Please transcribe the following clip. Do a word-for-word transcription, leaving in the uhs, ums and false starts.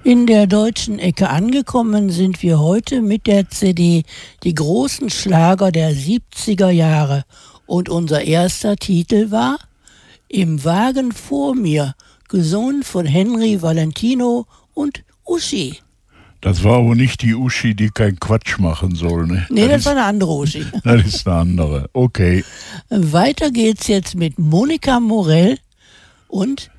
In der deutschen Ecke angekommen sind wir heute mit der C D Die großen Schlager der siebziger Jahre. Und unser erster Titel war Im Wagen vor mir, gesungen von Henry Valentino und Uschi. Das war aber nicht die Uschi, die keinen Quatsch machen soll, ne? Nee, das, das ist, war eine andere Uschi. Das ist eine andere, okay. Weiter geht's jetzt mit Monika Morell und